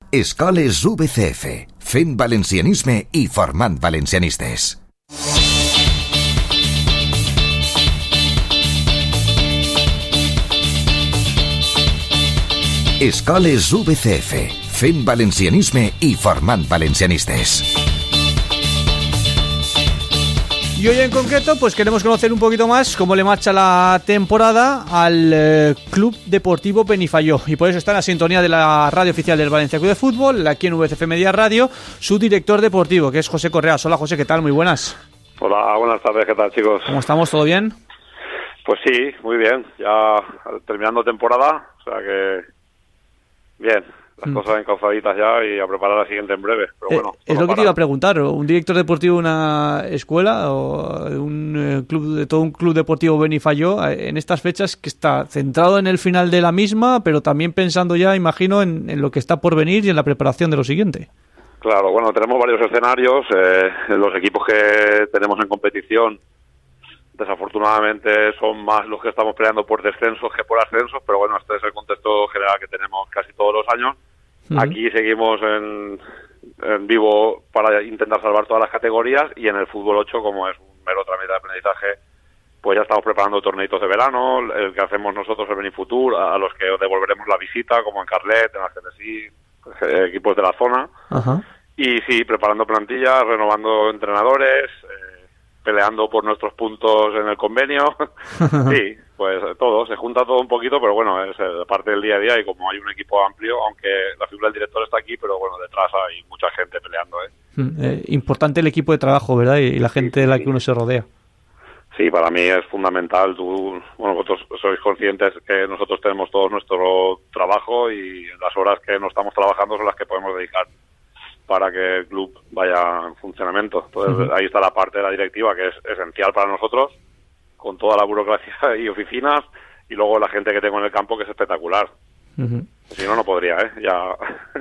Escoles VCF, fent valencianisme i formant valencianistes. Escoles VCF, fent valencianisme y formant valencianistes. Y hoy en concreto pues queremos conocer un poquito más cómo le marcha la temporada al Club Deportivo Benifayó, y por eso está en la sintonía de la radio oficial del Valencia Club de Fútbol, aquí en VCF Media Radio, su director deportivo, que es José Correas. Hola José, ¿qué tal? Muy buenas. Hola, buenas tardes, ¿qué tal, chicos? ¿Cómo estamos? ¿Todo bien? Pues sí, muy bien, ya terminando temporada, o sea que bien, las cosas encauzaditas ya y a preparar la siguiente en breve, pero bueno. Es lo que te iba a preguntar, ¿un director deportivo de una escuela o de todo un club deportivo Benifayó en estas fechas, que está centrado en el final de la misma, pero también pensando ya, imagino, en lo que está por venir y en la preparación de lo siguiente? Claro, bueno, tenemos varios escenarios, los equipos que tenemos en competición desafortunadamente son más los que estamos peleando por descensos que por ascensos, pero bueno, este es el contexto general que tenemos casi todos los años. Aquí seguimos en vivo para intentar salvar todas las categorías, y en el fútbol 8, como es un mero trámite de aprendizaje, pues ya estamos preparando torneitos de verano, el que hacemos nosotros, el Benifutur, a los que devolveremos la visita, como en Carlet, en la CNSI, equipos de la zona. Ajá. Y sí, preparando plantillas, renovando entrenadores, peleando por nuestros puntos en el convenio. Sí, pues todo, se junta todo un poquito, pero bueno, es parte del día a día, y como hay un equipo amplio, aunque la figura del director está aquí, pero bueno, detrás hay mucha gente peleando. Importante el equipo de trabajo, ¿verdad? Y la gente de la que uno se rodea. Sí, para mí es fundamental. Vosotros sois conscientes que nosotros tenemos todo nuestro trabajo, y las horas que no estamos trabajando son las que podemos dedicar para que el club vaya en funcionamiento. Entonces, ahí está la parte de la directiva, que es esencial para nosotros, con toda la burocracia y oficinas, y luego la gente que tengo en el campo, que es espectacular. Si no, no podría, ya.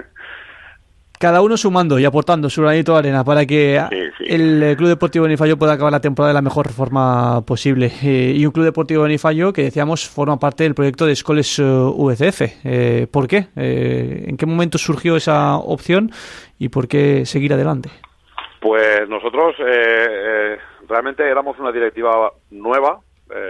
Cada uno sumando y aportando su granito de arena para que el Club Deportivo Benifayó pueda acabar la temporada de la mejor forma posible. Y un Club Deportivo Benifayó que, decíamos, forma parte del proyecto de Escoles VCF. ¿Por qué? ¿En qué momento surgió esa opción y por qué seguir adelante? Pues nosotros realmente éramos una directiva nueva.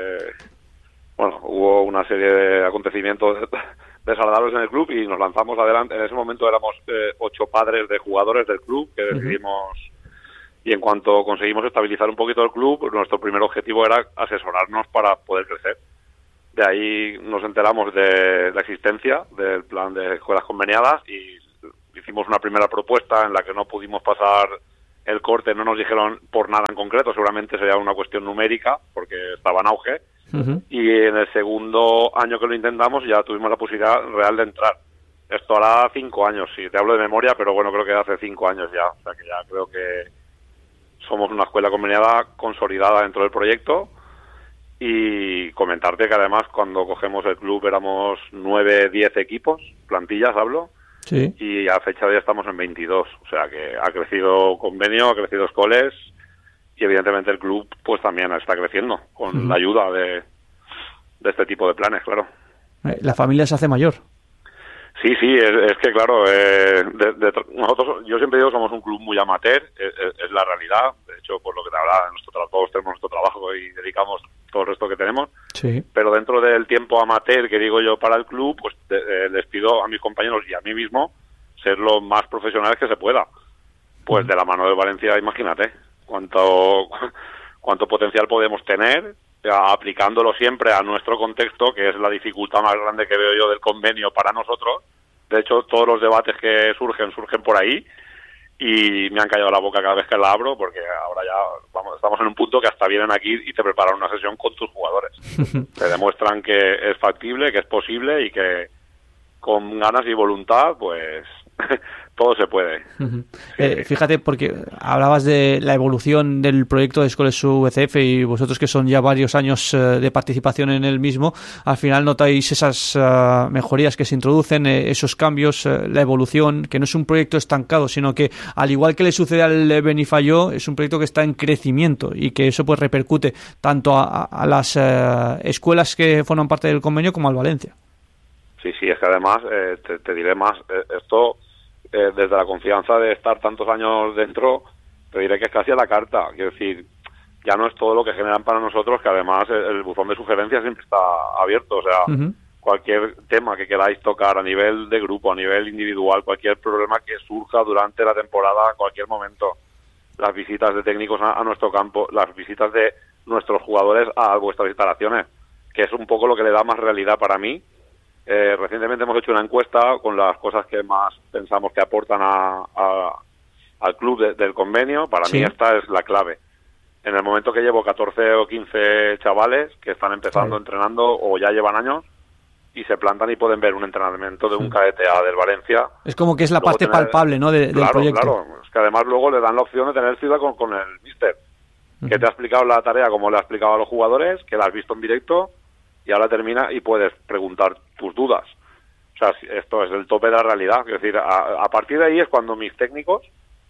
Hubo una serie de acontecimientos desagradables en el club y nos lanzamos adelante. En ese momento éramos 8 padres de jugadores del club que decidimos, y en cuanto conseguimos estabilizar un poquito el club, nuestro primer objetivo era asesorarnos para poder crecer. De ahí nos enteramos de la existencia del plan de escuelas conveniadas y hicimos una primera propuesta en la que no pudimos pasar el corte. No nos dijeron por nada en concreto, seguramente sería una cuestión numérica porque estaba en auge. Y en el segundo año que lo intentamos ya tuvimos la posibilidad real de entrar. Esto hará 5 años, sí, te hablo de memoria, pero bueno, creo que hace 5 años ya. O sea que ya creo que somos una escuela conveniada consolidada dentro del proyecto. Y comentarte que además cuando cogemos el club éramos 9, 10 equipos, plantillas hablo, sí. Y a fecha de hoy estamos en 22. O sea que ha crecido convenio, ha crecido escoles. Y evidentemente el club pues también está creciendo con la ayuda de este tipo de planes, claro. La familia se hace mayor. Sí, es que claro, nosotros, yo siempre digo, somos un club muy amateur, es la realidad. De hecho, por lo que te hablaba, todos tenemos nuestro trabajo y dedicamos todo el resto que tenemos. Sí. Pero dentro del tiempo amateur que digo yo para el club, pues les pido a mis compañeros y a mí mismo ser lo más profesionales que se pueda. Pues de la mano de Valencia, imagínate cuánto potencial podemos tener, aplicándolo siempre a nuestro contexto, que es la dificultad más grande que veo yo del convenio para nosotros. De hecho, todos los debates que surgen por ahí, y me han callado la boca cada vez que la abro, porque ahora ya estamos en un punto que hasta vienen aquí y te preparan una sesión con tus jugadores. Te demuestran que es factible, que es posible, y que con ganas y voluntad, pues todo se puede. Fíjate, porque hablabas de la evolución del proyecto de Escoles VCF, y vosotros que son ya varios años de participación en el mismo, al final notáis esas mejorías que se introducen, esos cambios, la evolución, que no es un proyecto estancado, sino que, al igual que le sucede al Benifayó, es un proyecto que está en crecimiento, y que eso pues repercute tanto a las escuelas que forman parte del convenio como al Valencia. Sí, es que además te diré más, esto desde la confianza de estar tantos años dentro, te diré que es casi a la carta. Quiero decir, ya no es todo lo que generan para nosotros, que además el buzón de sugerencias siempre está abierto. O sea, cualquier tema que queráis tocar a nivel de grupo, a nivel individual, cualquier problema que surja durante la temporada, a cualquier momento, las visitas de técnicos a nuestro campo, las visitas de nuestros jugadores a vuestras instalaciones, que es un poco lo que le da más realidad para mí. Recientemente hemos hecho una encuesta con las cosas que más pensamos que aportan al club del convenio. Para mí esta es la clave. En el momento que llevo 14 o 15 chavales que están empezando entrenando o ya llevan años y se plantan y pueden ver un entrenamiento de un KTA del Valencia. Es como que es la parte palpable, ¿no? del proyecto. Claro, es que además luego le dan la opción de tener cita con el míster, que te ha explicado la tarea como le ha explicado a los jugadores, que la has visto en directo y ahora termina y puedes preguntar tus dudas. O sea, esto es el tope de la realidad. Es decir, a partir de ahí es cuando mis técnicos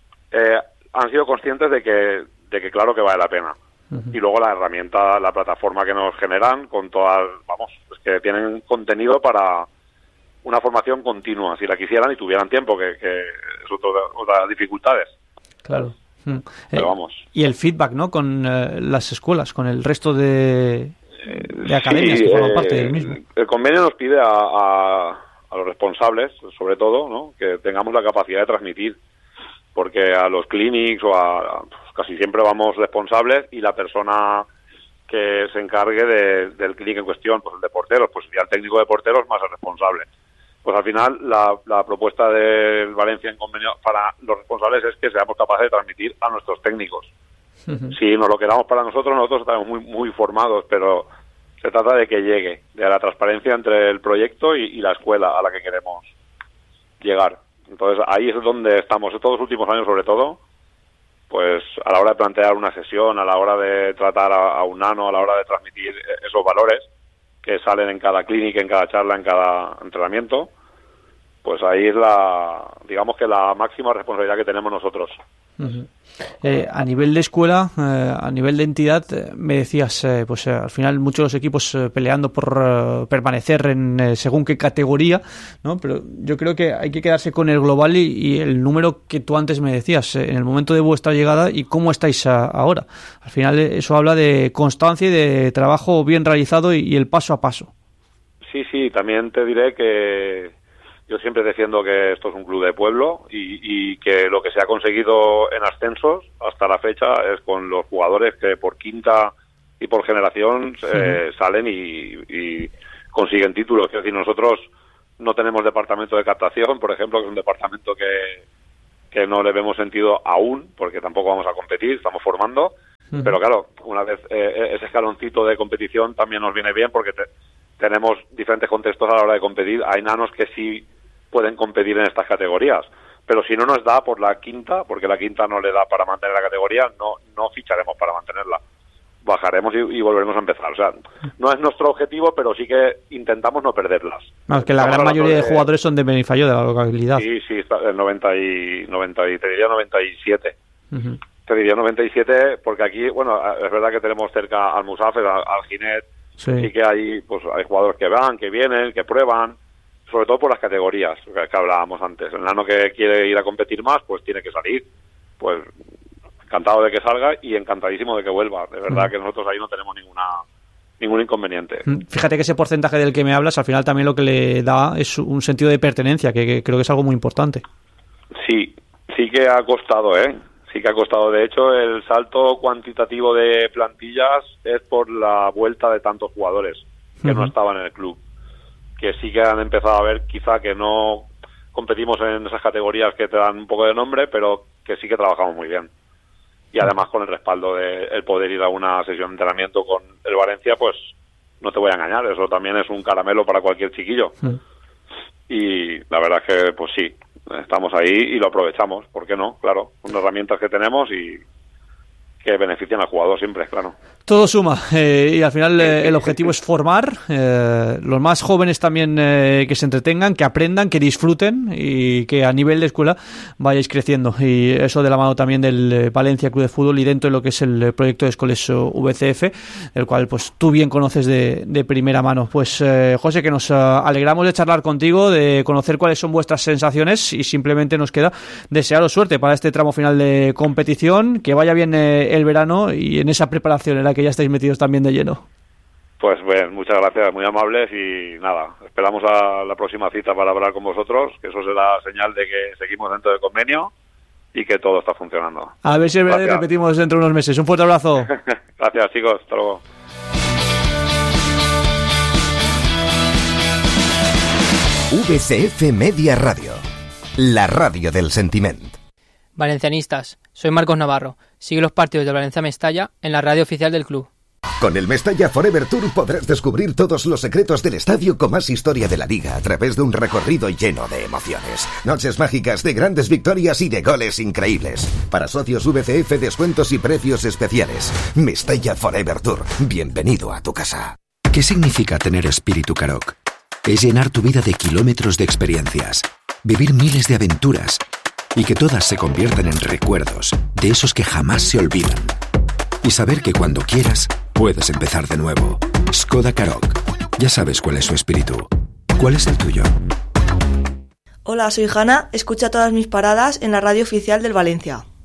han sido conscientes de que claro que vale la pena. Y luego la herramienta, la plataforma que nos generan con todas, es que tienen contenido para una formación continua, si la quisieran y tuvieran tiempo, que es otras dificultades. Claro. Pero vamos. Y el feedback, ¿no? Con las escuelas, con el resto de academias que forman parte del mismo. El convenio nos pide a los responsables, sobre todo, ¿no? Que tengamos la capacidad de transmitir, porque a los clinics o casi siempre vamos responsables y la persona que se encargue del clinic en cuestión, pues el de porteros, pues sería el técnico de porteros más el responsable. Pues al final la propuesta del Valencia en convenio para los responsables es que seamos capaces de transmitir a nuestros técnicos. Si nos lo quedamos para nosotros estamos muy, muy formados, pero se trata de que llegue, de la transparencia entre el proyecto y la escuela a la que queremos llegar. Entonces ahí es donde estamos estos 2 últimos años, sobre todo, pues a la hora de plantear una sesión, a la hora de tratar a un nano, a la hora de transmitir esos valores que salen en cada clínica, en cada charla, en cada entrenamiento, pues ahí es digamos que la máxima responsabilidad que tenemos nosotros. A nivel de escuela, a nivel de entidad, me decías, al final muchos de los equipos peleando por permanecer en según qué categoría, ¿no? Pero yo creo que hay que quedarse con el global y el número que tú antes me decías, en el momento de vuestra llegada y cómo estáis ahora. Al final eso habla de constancia y de trabajo bien realizado y el paso a paso. Sí, también te diré que yo siempre defiendo que esto es un club de pueblo y que lo que se ha conseguido en ascensos hasta la fecha es con los jugadores que por quinta y por generación salen y consiguen títulos. Es decir, nosotros no tenemos departamento de captación, por ejemplo, que es un departamento que no le vemos sentido aún, porque tampoco vamos a competir, estamos formando. Pero claro, una vez ese escaloncito de competición también nos viene bien porque tenemos diferentes contextos a la hora de competir. Hay nanos que sí pueden competir en estas categorías, pero si no nos da por la quinta, porque la quinta no le da para mantener la categoría, no ficharemos para mantenerla. Bajaremos y volveremos a empezar. O sea, no es nuestro objetivo, pero sí que intentamos no perderlas. No, es que la gran mayoría de jugadores son de Benifallo, de la localidad. Sí, el 90 te diría 97. Te diría 97 porque aquí, es verdad que tenemos cerca al Musafes, al Ginet, sí que hay jugadores que van, que vienen, que prueban, sobre todo por las categorías que hablábamos antes. El nano que quiere ir a competir más, pues tiene que salir. Pues encantado de que salga y encantadísimo de que vuelva. De verdad que nosotros ahí no tenemos ningún inconveniente. Fíjate que ese porcentaje del que me hablas, al final también lo que le da es un sentido de pertenencia, que creo que es algo muy importante. Sí que ha costado, Sí que ha costado. De hecho, el salto cuantitativo de plantillas es por la vuelta de tantos jugadores que no estaban en el club, que sí que han empezado a ver quizá que no competimos en esas categorías que te dan un poco de nombre, pero que sí que trabajamos muy bien. Y además con el respaldo de el poder ir a una sesión de entrenamiento con el Valencia, pues no te voy a engañar, eso también es un caramelo para cualquier chiquillo. Y la verdad es que pues sí, estamos ahí y lo aprovechamos, ¿por qué no? Claro, son herramientas que tenemos y que benefician al jugador siempre, claro. Todo suma y al final el objetivo es formar los más jóvenes también, que se entretengan, que aprendan, que disfruten y que a nivel de escuela vayáis creciendo, y eso de la mano también del Valencia Club de Fútbol y dentro de lo que es el proyecto de Escoles VCF, el cual pues tú bien conoces de primera mano. Pues José, que nos alegramos de charlar contigo, de conocer cuáles son vuestras sensaciones, y simplemente nos queda desearos suerte para este tramo final de competición, que vaya bien el verano y en esa preparación en la que ya estáis metidos también de lleno. Pues bien, muchas gracias, muy amables, y nada, esperamos a la próxima cita para hablar con vosotros, que eso será señal de que seguimos dentro del convenio y que todo está funcionando. A ver si es verdad y repetimos dentro de unos meses. Un fuerte abrazo. Gracias, chicos, hasta luego. VCF Media Radio, la radio del sentiment. Valencianistas, soy Marcos Navarro. Sigue los partidos del Valencia Mestalla en la radio oficial del club. Con el Mestalla Forever Tour podrás descubrir todos los secretos del estadio con más historia de la liga a través de un recorrido lleno de emociones. Noches mágicas de grandes victorias y de goles increíbles. Para socios VCF, descuentos y precios especiales. Mestalla Forever Tour. Bienvenido a tu casa. ¿Qué significa tener espíritu Karoq? Es llenar tu vida de kilómetros de experiencias, vivir miles de aventuras y que todas se conviertan en recuerdos de esos que jamás se olvidan. Y saber que cuando quieras, puedes empezar de nuevo. Skoda Karoq. Ya sabes cuál es su espíritu. ¿Cuál es el tuyo? Hola, soy Hanna. Escucha todas mis paradas en la radio oficial del Valencia.